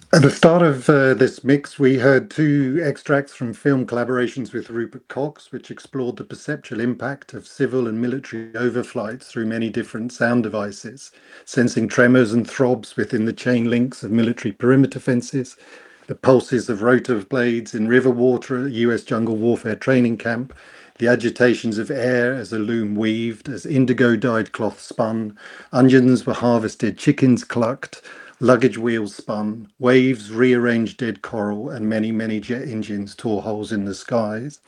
At the start of this mix, we heard two extracts from film collaborations with Rupert Cox, which explored the perceptual impact of civil and military overflights through many different sound devices, sensing tremors and throbs within the chain links of military perimeter fences, the pulses of rotor blades in river water at a US jungle warfare training camp, the agitations of air as a loom weaved, as indigo dyed cloth spun, onions were harvested, chickens clucked, luggage wheels spun, waves rearranged dead coral, and many, many jet engines tore holes in the skies.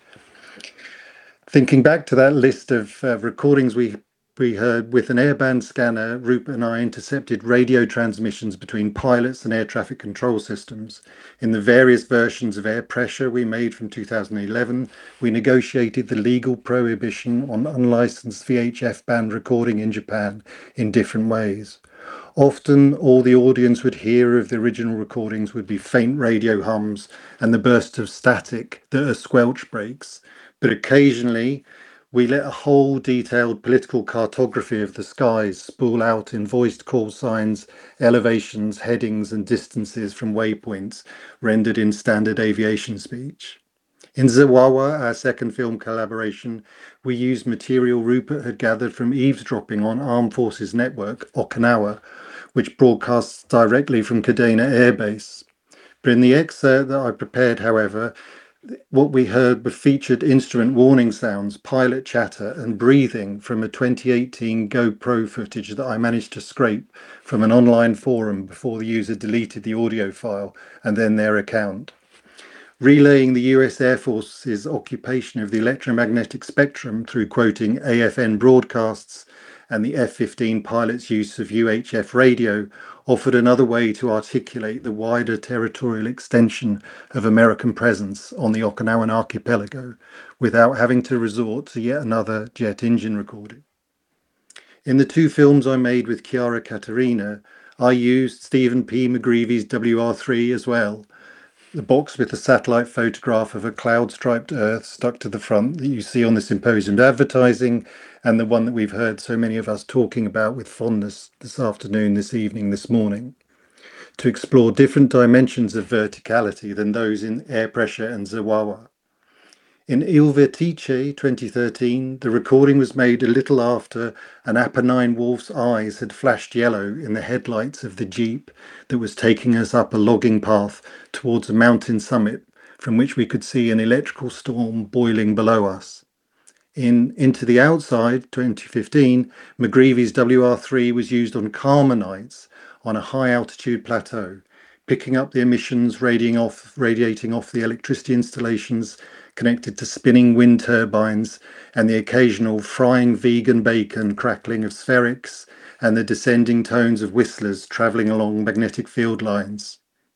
Thinking back to that list of recordings we heard with an airband scanner, Rupert and I intercepted radio transmissions between pilots and air traffic control systems. In the various versions of Air Pressure we made from 2011, we negotiated the legal prohibition on unlicensed VHF band recording in Japan in different ways. Often, all the audience would hear of the original recordings would be faint radio hums and the burst of static that are squelch breaks. But occasionally, we let a whole detailed political cartography of the skies spool out in voiced call signs, elevations, headings, and distances from waypoints rendered in standard aviation speech. In Zawawa, our second film collaboration, we used material Rupert had gathered from eavesdropping on Armed Forces Network, Okinawa, which broadcasts directly from Kadena Air Base. But in the excerpt that I prepared, however, what we heard were featured instrument warning sounds, pilot chatter, and breathing from a 2018 GoPro footage that I managed to scrape from an online forum before the user deleted the audio file and then their account. Relaying the US Air Force's occupation of the electromagnetic spectrum through quoting AFN broadcasts and the F-15 pilot's use of UHF radio offered another way to articulate the wider territorial extension of American presence on the Okinawan archipelago without having to resort to yet another jet engine recording. In the two films I made with Chiara Caterina, I used Stephen P. McGreevy's WR3 as well, the box with the satellite photograph of a cloud-striped Earth stuck to the front that you see on the symposium advertising, and the one that we've heard so many of us talking about with fondness this afternoon, this evening, this morning, to explore different dimensions of verticality than those in Air Pressure and Zawawa. In Il Vertice 2013, the recording was made a little after an Apennine wolf's eyes had flashed yellow in the headlights of the Jeep that was taking us up a logging path towards a mountain summit from which we could see an electrical storm boiling below us. In Into the Outside 2015, McGreevy's WR3 was used on calmer nights on a high altitude plateau, picking up the emissions radiating off the electricity installations connected to spinning wind turbines and the occasional frying vegan bacon crackling of spherics and the descending tones of whistlers travelling along magnetic field lines.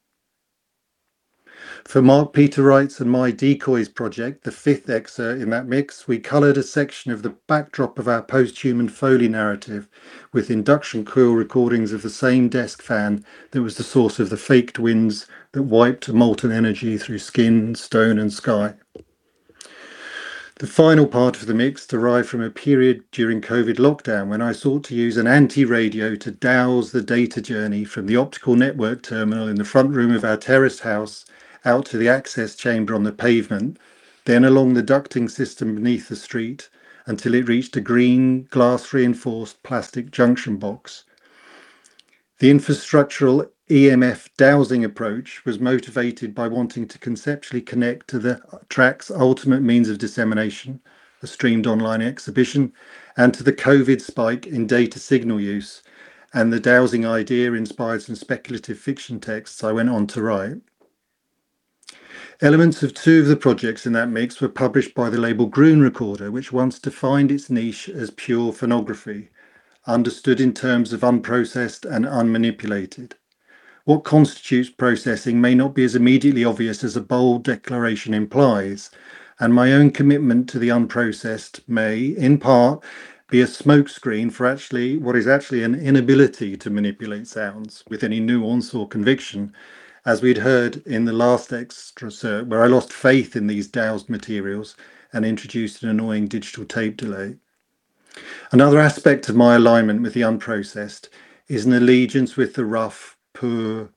For Mark Peter Wright's and my Decoys project, the fifth excerpt in that mix, we coloured a section of the backdrop of our post-human Foley narrative with induction coil recordings of the same desk fan that was the source of the faked winds that wiped molten energy through skin, stone and sky. The final part of the mix derived from a period during COVID lockdown when I sought to use an anti-radio to dowse the data journey from the optical network terminal in the front room of our terraced house out to the access chamber on the pavement, then along the ducting system beneath the street until it reached a green glass-reinforced plastic junction box. The infrastructural EMF dowsing approach was motivated by wanting to conceptually connect to the track's ultimate means of dissemination, a streamed online exhibition, and to the COVID spike in data signal use. And the dowsing idea inspired some speculative fiction texts I went on to write. Elements of two of the projects in that mix were published by the label Gruen Recorder, which once defined its niche as pure phonography, understood in terms of unprocessed and unmanipulated. What constitutes processing may not be as immediately obvious as a bold declaration implies, and my own commitment to the unprocessed may, in part, be a smokescreen for what is actually an inability to manipulate sounds with any nuance or conviction, as we'd heard in the last excerpt, where I lost faith in these dowsed materials and introduced an annoying digital tape delay. Another aspect of my alignment with the unprocessed is an allegiance with the rough, poor,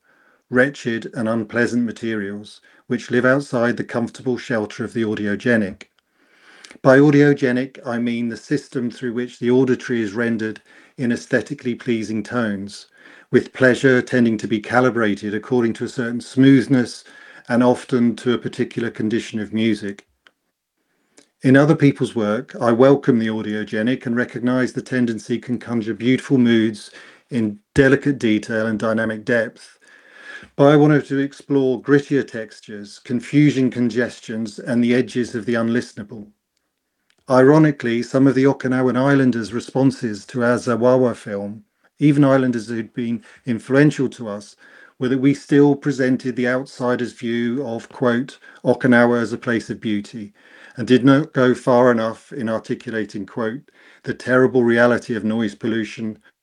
wretched, and unpleasant materials, which live outside the comfortable shelter of the audiogenic. By audiogenic, I mean the system through which the auditory is rendered in aesthetically pleasing tones, with pleasure tending to be calibrated according to a certain smoothness and often to a particular condition of music. In other people's work, I welcome the audiogenic and recognize the tendency can conjure beautiful moods in delicate detail and dynamic depth. But I wanted to explore grittier textures, confusing congestions, and the edges of the unlistenable. Ironically, some of the Okinawan Islanders' responses to our Zawawa film, even Islanders who'd been influential to us, were that we still presented the outsider's view of, quote, Okinawa as a place of beauty, and did not go far enough in articulating, quote, the terrible reality of noise pollution,